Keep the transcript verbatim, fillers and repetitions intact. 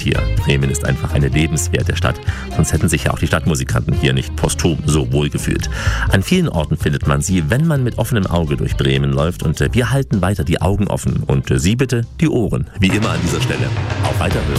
nicht hier. Bremen ist einfach eine lebenswerte Stadt, sonst hätten sich ja auch die Stadtmusikanten hier nicht posthum so wohl gefühlt. An vielen Orten findet man sie, wenn man mit offenem Auge durch Bremen läuft, und wir halten weiter die Augen offen und Sie bitte die Ohren, wie immer an dieser Stelle. Auf Weiterhören.